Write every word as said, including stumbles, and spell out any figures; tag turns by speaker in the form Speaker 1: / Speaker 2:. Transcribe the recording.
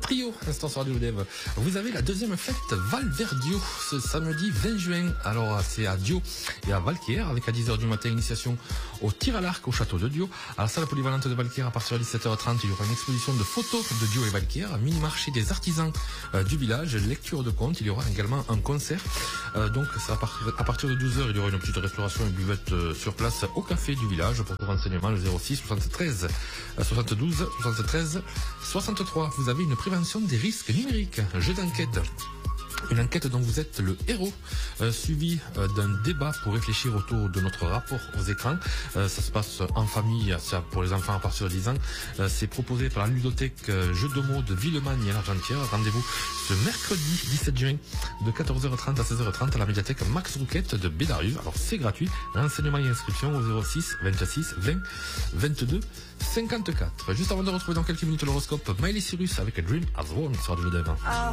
Speaker 1: Trio, instant sur Radio Dev. Vous avez la deuxième fête Valverdio ce samedi vingt juin. Alors c'est à Dio et à Valquière avec à dix heures du matin initiation au tir à l'arc au château de Dio. À la salle polyvalente de Valquière à partir de dix-sept heures trente, il y aura une exposition de photos de Dio et Valquière, mini-marché des artisans euh, du village, lecture de contes. Il y aura également un concert. Euh, donc c'est à, par à partir de douze heures, il y aura une petite restauration et buvette euh, sur place au café du village. Pour tout renseignement, le zéro six soixante-treize soixante-douze soixante-treize soixante-trois. Vous avez une prévention des risques numériques, un jeu d'enquête. Une enquête dont vous êtes le héros, euh, suivi euh, d'un débat pour réfléchir autour de notre rapport aux écrans. Euh, ça se passe en famille, ça pour les enfants à partir de dix ans. Euh, c'est proposé par la ludothèque euh, Jeux de mots de Villemagne et l'Argentière. Rendez-vous ce mercredi dix-sept juin de quatorze heures trente à seize heures trente à la médiathèque Max Rouquette de Bédarieux. Alors c'est gratuit. Renseignements et inscriptions au zéro six vingt-six vingt vingt-deux cinquante-quatre. Juste avant de retrouver dans quelques minutes l'horoscope, Miley Cyrus avec Dream as One sur Radio Dev.